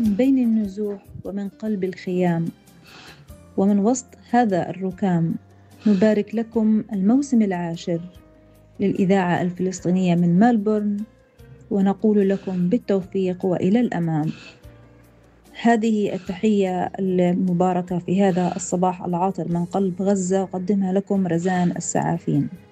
من بين النزوح ومن قلب الخيام ومن وسط هذا الركام نبارك لكم الموسم العاشر للإذاعة الفلسطينية من ملبورن، ونقول لكم بالتوفيق وإلى الأمام. هذه التحية المباركة في هذا الصباح العاطر من قلب غزة، أقدمها لكم رزان السعافين.